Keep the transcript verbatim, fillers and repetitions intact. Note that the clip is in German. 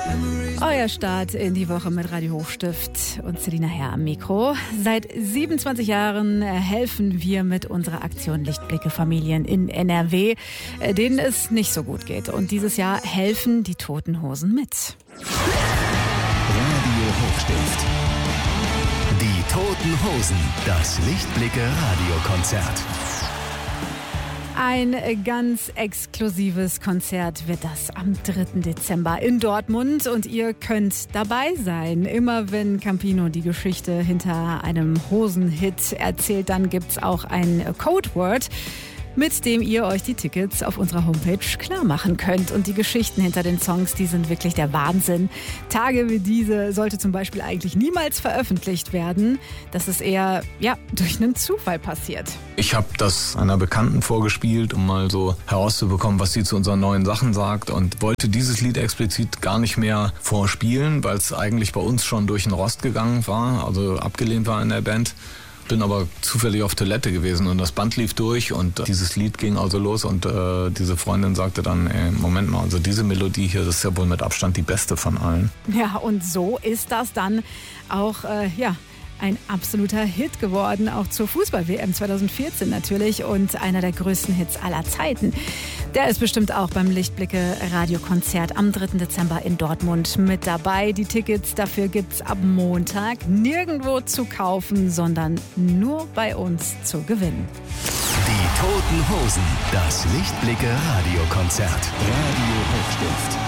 Euer Start in die Woche mit Radio Hochstift und Selina Herr am Mikro. Seit siebenundzwanzig Jahren helfen wir mit unserer Aktion Lichtblicke Familien in N R W, denen es nicht so gut geht. Und dieses Jahr helfen die Toten Hosen mit. Radio Hochstift. Die Toten Hosen, das Lichtblicke Radiokonzert. Ein ganz exklusives Konzert wird das am dritten Dezember in Dortmund und ihr könnt dabei sein. Immer wenn Campino die Geschichte hinter einem Hosenhit erzählt, dann gibt's auch ein Codeword, mit dem ihr euch die Tickets auf unserer Homepage klar machen könnt. Und die Geschichten hinter den Songs, die sind wirklich der Wahnsinn. Tage wie diese sollte zum Beispiel eigentlich niemals veröffentlicht werden. Das ist eher, ja, durch einen Zufall passiert. Ich habe das einer Bekannten vorgespielt, um mal so herauszubekommen, was sie zu unseren neuen Sachen sagt, und wollte dieses Lied explizit gar nicht mehr vorspielen, weil es eigentlich bei uns schon durch den Rost gegangen war, also abgelehnt war in der Band. Bin aber zufällig auf Toilette gewesen und das Band lief durch und dieses Lied ging also los und äh, diese Freundin sagte dann, ey, Moment mal, also diese Melodie hier, das ist ja wohl mit Abstand die beste von allen. Ja, und so ist das dann auch, äh, ja, ein absoluter Hit geworden, auch zur Fußball-W M zwanzig vierzehn natürlich und einer der größten Hits aller Zeiten. Der ist bestimmt auch beim Lichtblicke Radiokonzert am dritten Dezember in Dortmund mit dabei. Die Tickets dafür gibt's ab Montag nirgendwo zu kaufen, sondern nur bei uns zu gewinnen. Die Toten Hosen, das Lichtblicke Radiokonzert. Radio Hochstift.